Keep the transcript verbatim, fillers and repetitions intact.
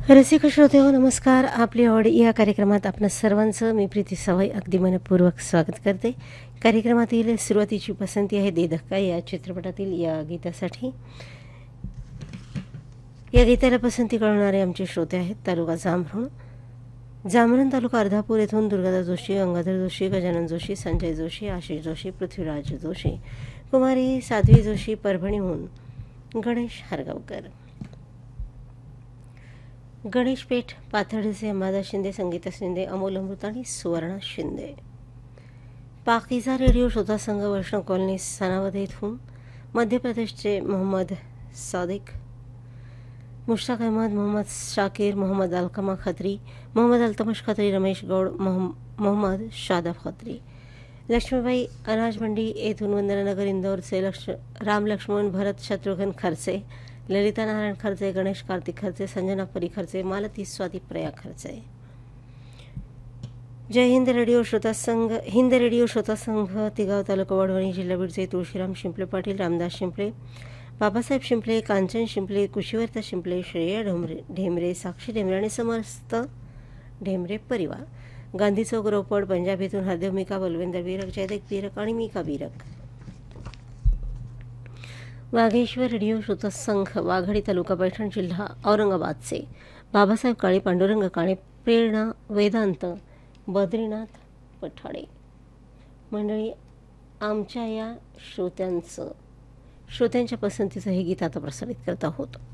रसिक श्रोते हो नमस्कार. आपली आवड या कार्यक्रमात आपण सर्वांचं मी प्रीती सवाई अगदी मनपूर्वक स्वागत करते. कार्यक्रमातील सुरुवातीची पसंती आहे दे धक्का या चित्रपटातील या गीतासाठी. या गीताला पसंती कळणारे आमचे श्रोते आहेत तालुका जामरण जामरण तालुका अर्धापूर येथून दुर्गादास जोशी, गंगाधर जोशी, गजानन जोशी, संजय जोशी, आशिष जोशी, पृथ्वीराज जोशी, कुमारी साध्वी जोशी, परभणीहून गणेश हरगावकर, गणेश पेठ पाथर्डीचे अंबादास शिंदे, संगीता शिंदे, अमोल अमृत आणि सुवर्णा शिंदे. पाकिजा रेडिओ श्रोता संघ वैष्णव कॉलनी सनावद येथून मध्य प्रदेशचे मोहम्मद सादिक, मुश्ताक अहमद, मोहम्मद शाकिर, मोहम्मद अलकमा खत्री, मोहम्मद अल्तमश खत्री, रमेश गौड, मोहम्मद शादाब खत्री. लक्ष्मीबाई अनाज मंडी येथून वंदनानगर इंदौरचे लक्ष राम लक्ष्मण भरत शत्रुघ्न खर्चे, ललिता नारायण खर्चे, गणेश कार्तिक खर्चे, संजना परी खर्चे, मालती स्वाती प्रया खर्चे. जय हिंद रेडिओ श्रोता संघ हिंद रेडिओ श्रोता संघ तिगाव तालुका वडवणी जिल्हा बीडचे तुळशीराम शिंपले पाटील, रामदास शिंपले, बाबासाहेब शिंपले, कांचन शिंपले, कुशीवर्ता शिंपले, श्रेया ढोमरे ढेमरे, साक्षी ढेमरे आणि समस्त ढेमरे परिवार. गांधी चौक रोपड पंजाब येथून हरदेव मिका, बलविंदर बीरक, जयदेव बीरक आणि मिका बीरक. वाघेश्वर रेडिओ श्रोता संघ वाघडी तालुका पैठण जिल्हा औरंगाबादचे बाबासाहेब काळे, पांडुरंग काळे, प्रेरणा वेदांत, बद्रीनाथ पठाडे. मंडळी, आमच्या या श्रोत्यांचं श्रोत्यांच्या पसंतीचं हे गीत आता प्रसारित करत आहोत.